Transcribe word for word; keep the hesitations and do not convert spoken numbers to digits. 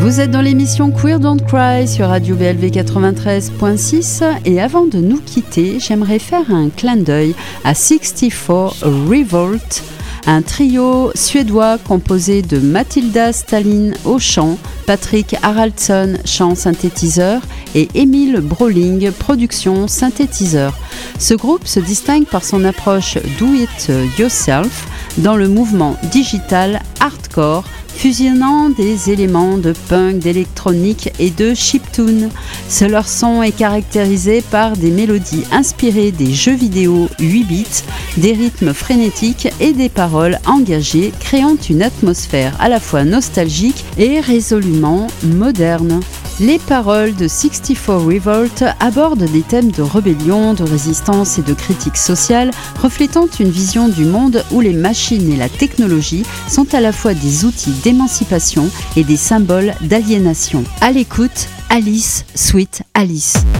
Vous êtes dans l'émission Queer Don't Cry sur Radio B L V quatre-vingt-treize point six et avant de nous quitter, j'aimerais faire un clin d'œil à soixante-quatre Revolt, un trio suédois composé de Mathilda Stalin au chant, Patrick Haraldsson chant synthétiseur et Emile Broling production synthétiseur. Ce groupe se distingue par son approche do it yourself dans le mouvement digital hardcore, fusionnant des éléments de punk, d'électronique et de chiptune. Ce leur son est caractérisé par des mélodies inspirées des jeux vidéo huit bits, des rythmes frénétiques et des paroles engagées, créant une atmosphère à la fois nostalgique et résolument moderne. Les paroles de soixante-quatre Revolt abordent des thèmes de rébellion, de résistance et de critique sociale, reflétant une vision du monde où les machines et la technologie sont à la fois des outils d'émancipation et des symboles d'aliénation. À l'écoute, Alice, Sweet Alice.